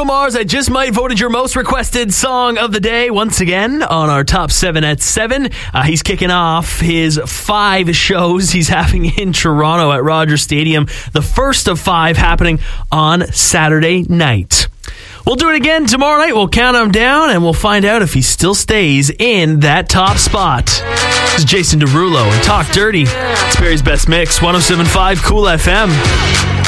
Mars, I Just Might voted your most requested song of the day once again on our top 7 at 7. He's kicking off his 5 shows he's having in Toronto at Rogers Stadium. The first of 5 happening on Saturday night. We'll do it again tomorrow night. We'll count him down and we'll find out if he still stays in that top spot. This is Jason Derulo and Talk Dirty. It's Barry's Best Mix, 107.5 Cool FM.